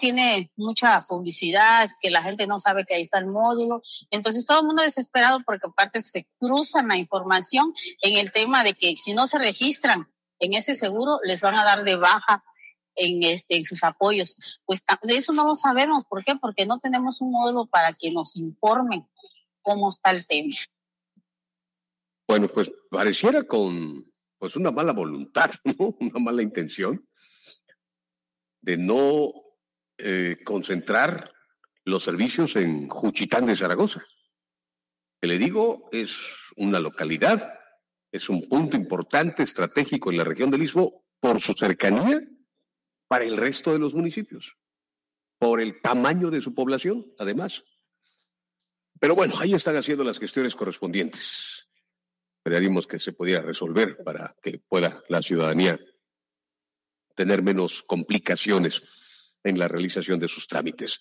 tiene mucha publicidad, que la gente no sabe que ahí está el módulo. Entonces todo el mundo desesperado porque aparte se cruzan la información en el tema de que si no se registran en ese seguro, les van a dar de baja en sus apoyos. Pues de eso no lo sabemos. ¿Por qué? Porque no tenemos un módulo para que nos informen cómo está el tema. Bueno, pues pareciera con una mala voluntad, ¿no? Una mala intención de no concentrar los servicios en Juchitán de Zaragoza. Que le digo, es una localidad, es un punto importante, estratégico en la región del Istmo por su cercanía para el resto de los municipios, por el tamaño de su población, además. Pero bueno, ahí están haciendo las gestiones correspondientes. Esperaríamos que se pudiera resolver para que pueda la ciudadanía tener menos complicaciones en la realización de sus trámites.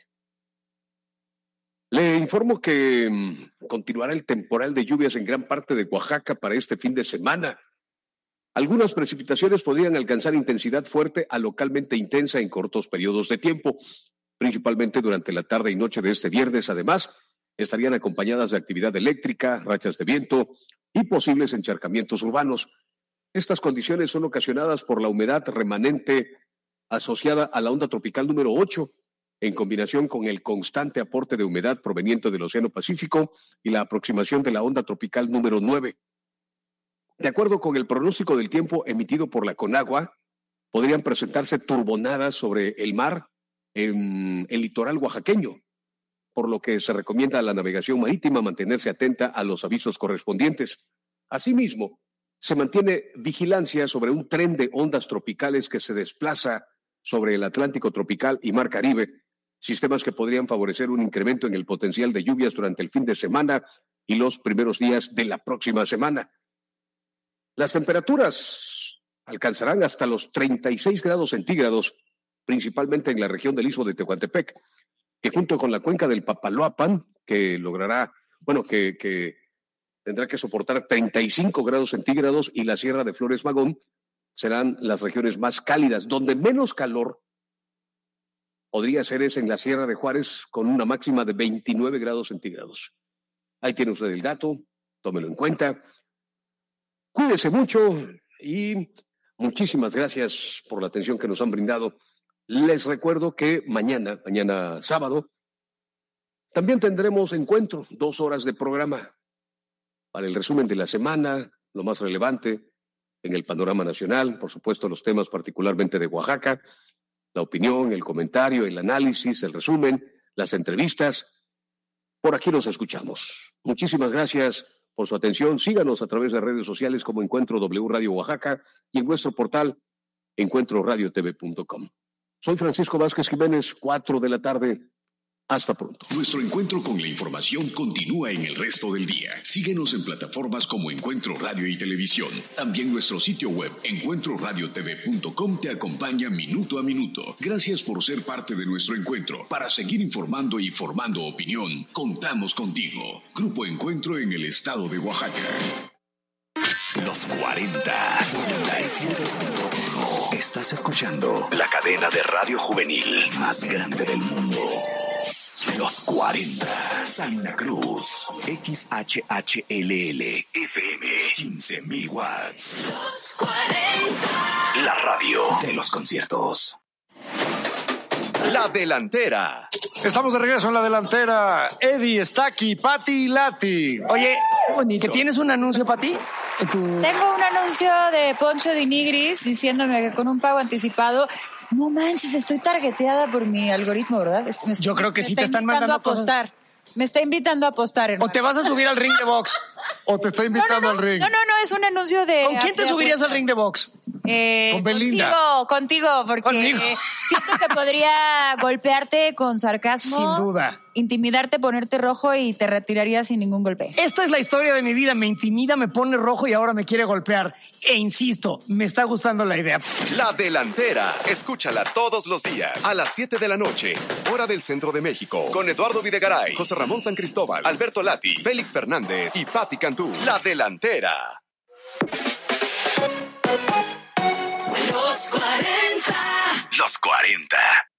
Le informo que continuará el temporal de lluvias en gran parte de Oaxaca para este fin de semana. Algunas precipitaciones podrían alcanzar intensidad fuerte a localmente intensa en cortos periodos de tiempo, principalmente durante la tarde y noche de este viernes. Además, estarían acompañadas de actividad eléctrica, rachas de viento y posibles encharcamientos urbanos. Estas condiciones son ocasionadas por la humedad remanente asociada a la onda tropical número 8, en combinación con el constante aporte de humedad proveniente del Océano Pacífico y la aproximación de la onda tropical número 9. De acuerdo con el pronóstico del tiempo emitido por la Conagua, podrían presentarse turbonadas sobre el mar en el litoral oaxaqueño, por lo que se recomienda a la navegación marítima mantenerse atenta a los avisos correspondientes. Asimismo, se mantiene vigilancia sobre un tren de ondas tropicales que se desplaza sobre el Atlántico tropical y Mar Caribe, sistemas que podrían favorecer un incremento en el potencial de lluvias durante el fin de semana y los primeros días de la próxima semana. Las temperaturas alcanzarán hasta los 36 grados centígrados, principalmente en la región del Istmo de Tehuantepec, que junto con la cuenca del Papaloapan, que tendrá que soportar 35 grados centígrados, y la Sierra de Flores Magón, serán las regiones más cálidas. Donde menos calor podría ser es en la Sierra de Juárez, con una máxima de 29 grados centígrados. Ahí tiene usted el dato, tómelo en cuenta. Cuídese mucho y muchísimas gracias por la atención que nos han brindado. Les recuerdo que mañana sábado, también tendremos encuentro, 2 horas de programa para el resumen de la semana, lo más relevante en el panorama nacional, por supuesto los temas particularmente de Oaxaca, la opinión, el comentario, el análisis, el resumen, las entrevistas. Por aquí nos escuchamos. Muchísimas gracias por su atención. Síganos a través de redes sociales como Encuentro W Radio Oaxaca y en nuestro portal encuentroradiotv.com. Soy Francisco Vázquez Jiménez, 4 de la tarde. Hasta pronto. Nuestro encuentro con la información continúa en el resto del día. Síguenos en plataformas como Encuentro Radio y Televisión. También nuestro sitio web, encuentroradiotv.com, te acompaña minuto a minuto. Gracias por ser parte de nuestro encuentro. Para seguir informando y formando opinión, contamos contigo. Grupo Encuentro en el estado de Oaxaca. Los 40. Estás escuchando la cadena de radio juvenil más grande del mundo. Los 40. Salina Cruz. XHHLL. FM. 15,000 watts. Los 40. La radio de los conciertos. La delantera. Estamos de regreso en la delantera. Eddie está aquí, Pati y Lati. Oye, ¿que tienes un anuncio para ti? Tengo un anuncio de Poncho de Nigris diciéndome que con un pago anticipado. No manches, estoy targeteada por mi algoritmo, ¿verdad? Yo creo que sí te están mandando a apostar. Me está invitando a apostar, hermano. O te vas a subir al ring de box. O te está invitando al ring. No, es un anuncio de... ¿Con quién te subirías al ring de box? Con Belinda. Contigo, porque siento que podría golpearte con sarcasmo. Sin duda. Intimidarte, ponerte rojo y te retirarías sin ningún golpe. Esta es la historia de mi vida. Me intimida, me pone rojo y ahora me quiere golpear. E insisto, me está gustando la idea. La delantera. Escúchala todos los días a las 7 de la noche, hora del centro de México. Con Eduardo Videgaray, José Ramón San Cristóbal, Alberto Lati, Félix Fernández y Pati Cantú. La delantera. Los 40. Los 40.